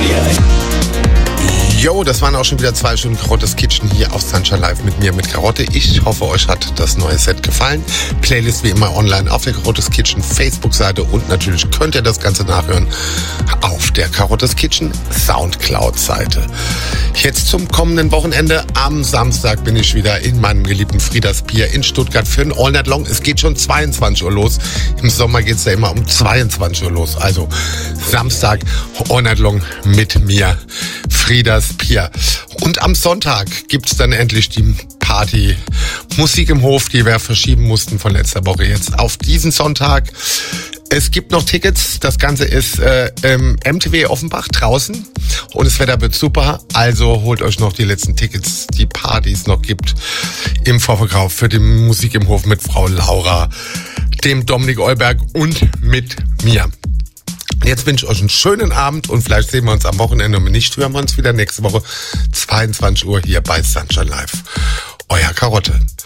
Jo, das waren auch schon wieder 2 Stunden Karottes Kitchen hier auf Sunshine Live mit mir, mit Karotte. Ich hoffe, euch hat das neue Set gefallen. Playlist wie immer online auf der Karottes Kitchen Facebook-Seite und natürlich könnt ihr das Ganze nachhören auf der Karottes Kitchen Soundcloud-Seite. Jetzt zum kommenden Wochenende. Am Samstag bin ich wieder in meinem geliebten Frieders Bier in Stuttgart für ein All Night Long. Es geht schon 22 Uhr los. Im Sommer geht's ja immer um 22 Uhr los. Also Samstag All Night Long mit mir, Frieders Bier. Und am Sonntag gibt's dann endlich die Party Musik im Hof, die wir verschieben mussten von letzter Woche jetzt auf diesen Sonntag. Es gibt noch Tickets. Das Ganze ist im MTW Offenbach draußen und das Wetter wird super. Also holt euch noch die letzten Tickets, die Partys noch gibt im Vorverkauf für die Musik im Hof mit Frau Laura, dem Dominik Eulberg und mit mir. Jetzt wünsche ich euch einen schönen Abend und vielleicht sehen wir uns am Wochenende und wenn nicht, hören wir uns wieder nächste Woche 22 Uhr hier bei Sunshine Live. Euer Karotte.